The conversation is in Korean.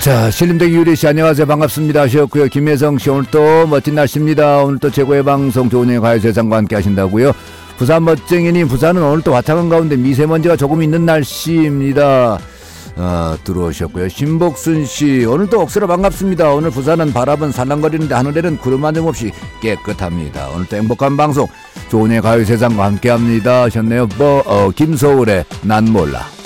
자, 신림대기 유리씨 안녕하세요. 반갑습니다 하셨고요. 김혜성씨 오늘 또 멋진 날씨입니다. 오늘 또 최고의 방송 좋은의 가요세상과 함께 하신다고요. 부산 멋쟁이님, 부산은 오늘 또 화창한 가운데 미세먼지가 조금 있는 날씨입니다. 들어오셨고요. 신복순씨 오늘 또 억수로 반갑습니다. 오늘 부산은 바람은 살랑거리는데 하늘에는 구름 한 점 없이 깨끗합니다. 오늘 또 행복한 방송 좋은의 가요세상과 함께 합니다 하셨네요. 김소울의 난 몰라.